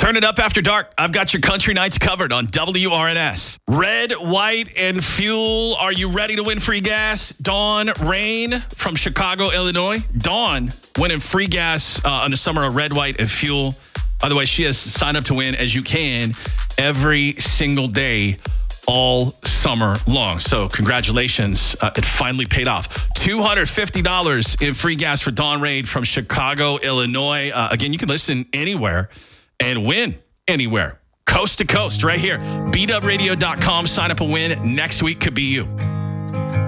Turn it up after dark. I've got your country nights covered on WRNS. Red, white, and fuel. Are you ready to win free gas? Dawn Rain from Chicago, Illinois. Dawn winning free gas on the summer of red, white, and fuel. By the way, she has signed up to win as you can every single day all summer long. So congratulations. It finally paid off. $250 in free gas for Dawn Rain from Chicago, Illinois. Again, you can listen anywhere and win anywhere. Coast to coast right here. BeatUpRadio.com. Sign up and win. Next week could be you.